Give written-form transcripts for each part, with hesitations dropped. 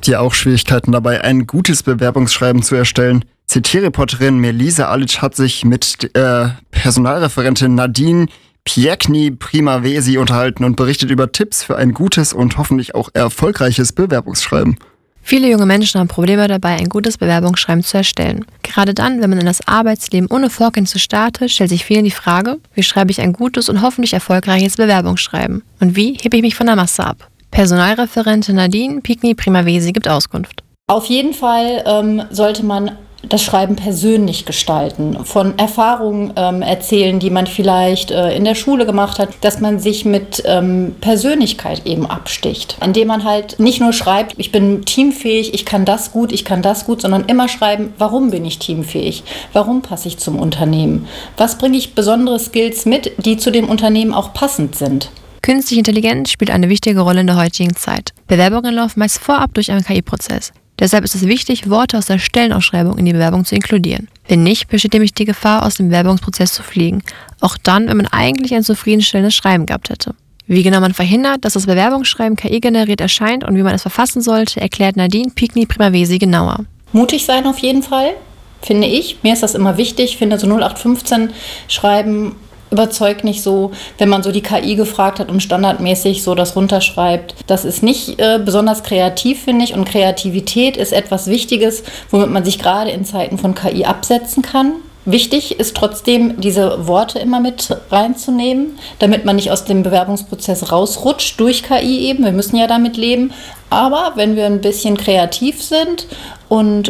Habt ihr auch Schwierigkeiten dabei, ein gutes Bewerbungsschreiben zu erstellen? CT-Reporterin Melisa Alic hat sich mit Personalreferentin Nadine Piekni-Primavesi unterhalten und berichtet über Tipps für ein gutes und hoffentlich auch erfolgreiches Bewerbungsschreiben. Viele junge Menschen haben Probleme dabei, ein gutes Bewerbungsschreiben zu erstellen. Gerade dann, wenn man in das Arbeitsleben ohne Vorkenntnisse startet, stellt sich vielen die Frage, wie schreibe ich ein gutes und hoffentlich erfolgreiches Bewerbungsschreiben? Und wie hebe ich mich von der Masse ab? Personalreferentin Nadine Piekni-Primavesi gibt Auskunft. Auf jeden Fall sollte man das Schreiben persönlich gestalten, von Erfahrungen erzählen, die man vielleicht in der Schule gemacht hat, dass man sich mit Persönlichkeit eben absticht, indem man halt nicht nur schreibt, ich bin teamfähig, ich kann das gut, sondern immer schreiben, warum bin ich teamfähig, warum passe ich zum Unternehmen, was bringe ich besondere Skills mit, die zu dem Unternehmen auch passend sind. Künstliche Intelligenz spielt eine wichtige Rolle in der heutigen Zeit. Bewerbungen laufen meist vorab durch einen KI-Prozess. Deshalb ist es wichtig, Worte aus der Stellenausschreibung in die Bewerbung zu inkludieren. Wenn nicht, besteht nämlich die Gefahr, aus dem Bewerbungsprozess zu fliegen. Auch dann, wenn man eigentlich ein zufriedenstellendes Schreiben gehabt hätte. Wie genau man verhindert, dass das Bewerbungsschreiben KI-generiert erscheint und wie man es verfassen sollte, erklärt Nadine Piekni-Primavesi genauer. Mutig sein auf jeden Fall, finde ich. Mir ist das immer wichtig. Ich finde, so 0815 Schreiben überzeugt nicht so, wenn man so die KI gefragt hat und standardmäßig so das runterschreibt. Das ist nicht besonders kreativ, finde ich. Und Kreativität ist etwas Wichtiges, womit man sich gerade in Zeiten von KI absetzen kann. Wichtig ist trotzdem, diese Worte immer mit reinzunehmen, damit man nicht aus dem Bewerbungsprozess rausrutscht durch KI eben. Wir müssen ja damit leben. Aber wenn wir ein bisschen kreativ sind und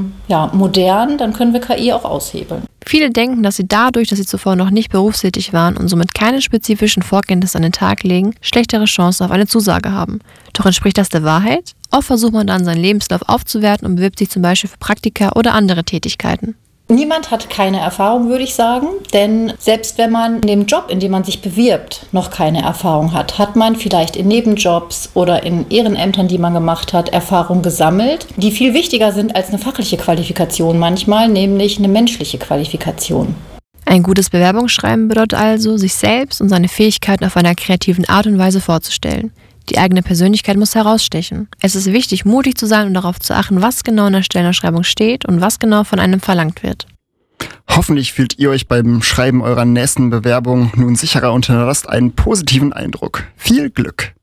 modern, dann können wir KI auch aushebeln. Viele denken, dass sie dadurch, dass sie zuvor noch nicht berufstätig waren und somit keine spezifischen Vorkenntnisse an den Tag legen, schlechtere Chancen auf eine Zusage haben. Doch entspricht das der Wahrheit? Oft versucht man dann, seinen Lebenslauf aufzuwerten und bewirbt sich zum Beispiel für Praktika oder andere Tätigkeiten. Niemand hat keine Erfahrung, würde ich sagen, denn selbst wenn man in dem Job, in dem man sich bewirbt, noch keine Erfahrung hat, hat man vielleicht in Nebenjobs oder in Ehrenämtern, die man gemacht hat, Erfahrung gesammelt, die viel wichtiger sind als eine fachliche Qualifikation manchmal, nämlich eine menschliche Qualifikation. Ein gutes Bewerbungsschreiben bedeutet also, sich selbst und seine Fähigkeiten auf einer kreativen Art und Weise vorzustellen. Die eigene Persönlichkeit muss herausstechen. Es ist wichtig, mutig zu sein und darauf zu achten, was genau in der Stellenausschreibung steht und was genau von einem verlangt wird. Hoffentlich fühlt ihr euch beim Schreiben eurer nächsten Bewerbung nun sicherer und hinterlasst einen positiven Eindruck. Viel Glück!